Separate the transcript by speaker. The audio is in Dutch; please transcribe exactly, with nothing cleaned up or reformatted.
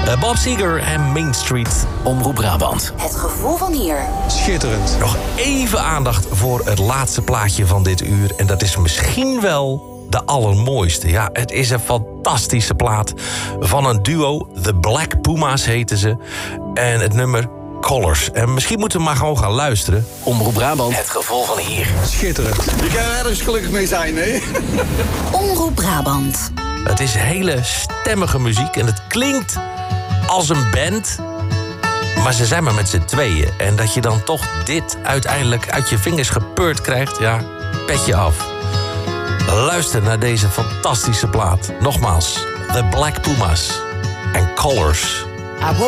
Speaker 1: Uh, Bob Seger en Main Street.
Speaker 2: Omroep Brabant.
Speaker 3: Het gevoel van hier.
Speaker 4: Schitterend.
Speaker 1: Nog even aandacht voor het laatste plaatje van dit uur. En dat is misschien wel de allermooiste. Ja, het is een fantastische plaat van een duo. The Black Pumas heten ze. En het nummer Colors. En misschien moeten we maar gewoon gaan luisteren.
Speaker 2: Omroep Brabant. Het gevoel van hier.
Speaker 4: Schitterend.
Speaker 5: Je kan er ergens gelukkig mee zijn, hè?
Speaker 3: Omroep Brabant.
Speaker 1: Het is hele stemmige muziek en het klinkt als een band. Maar ze zijn maar met z'n tweeën. En dat je dan toch dit uiteindelijk uit je vingers gepeurd krijgt, ja, pet je af. Luister naar deze fantastische plaat. Nogmaals, The Black Pumas en Colors.